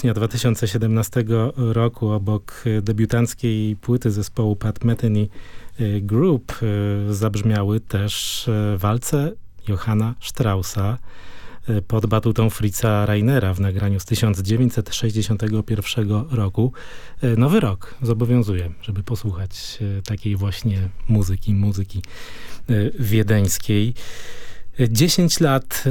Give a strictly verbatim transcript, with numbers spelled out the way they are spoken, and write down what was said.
września dwa tysiące siedemnastego roku obok debiutanckiej płyty zespołu Pat Metheny Group zabrzmiały też walce Johanna Straussa pod batutą Fritza Reinera w nagraniu z tysiąc dziewięćset sześćdziesiątego pierwszego roku. Nowy rok zobowiązuje, żeby posłuchać takiej właśnie muzyki, muzyki wiedeńskiej. Dziesięć lat